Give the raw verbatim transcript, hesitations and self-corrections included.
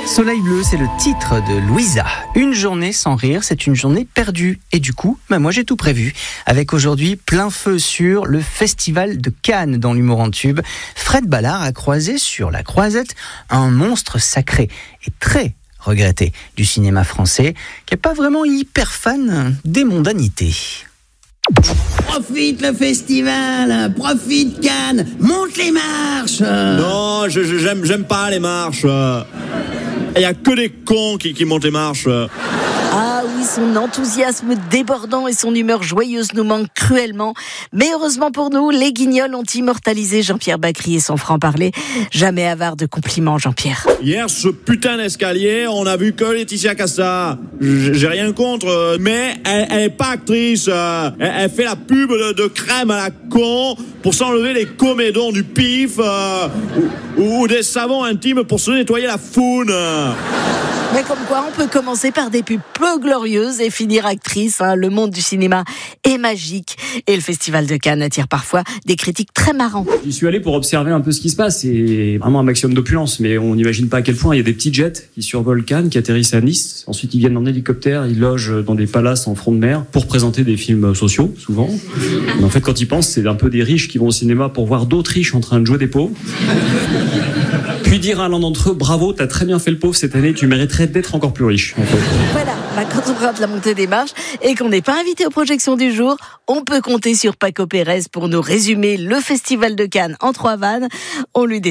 Soleil bleu, c'est le titre de Louisa. Une journée sans rire, c'est une journée perdue. Et du coup, bah moi j'ai tout prévu. Avec aujourd'hui plein feu sur le Festival de Cannes dans l'humour en tube. Fred Ballard a croisé sur la croisette un monstre sacré et très regretté du cinéma français, qui n'est pas vraiment hyper fan des mondanités. Profite le festival, profite Cannes, monte les marches. Non, je, je, j'aime, j'aime pas les marches. Il y a que des cons qui, qui montent les marches. Ah oui, son enthousiasme débordant et son humeur joyeuse nous manquent cruellement. Mais heureusement pour nous, les Guignols ont immortalisé Jean-Pierre Bacry et son franc-parler. Jamais avare de compliments, Jean-Pierre. Hier, ce putain d'escalier, on a vu que Laetitia Casta. J'ai rien contre, mais elle, elle est pas actrice. Elle, elle fait la pub de, de crème à la con pour s'enlever les comédons du pif euh, ou, ou des savons intimes pour se nettoyer la foune. Mais comme quoi, on peut commencer par des pubs peu glorieuses et finir actrice. Hein. Le monde du cinéma est magique. Et le Festival de Cannes attire parfois des critiques très marrants. J'y suis allé pour observer un peu ce qui se passe. C'est vraiment un maximum d'opulence. Mais on n'imagine pas à quel point il y a des petits jets qui survolent Cannes, qui atterrissent à Nice. Ensuite, ils viennent en hélicoptère, ils logent dans des palaces en front de mer pour présenter des films sociaux, souvent. Mais en fait, quand ils pensent, c'est un peu des riches qui vont au cinéma pour voir d'autres riches en train de jouer des pauvres. Puis dire à l'un d'entre eux, bravo, t'as très bien fait le pauvre cette année, tu mériterais d'être encore plus riche. En fait. Voilà, bah quand on rate la montée des marches et qu'on n'est pas invité aux projections du jour, on peut compter sur Paco Pérez pour nous résumer le Festival de Cannes en trois vannes. On lui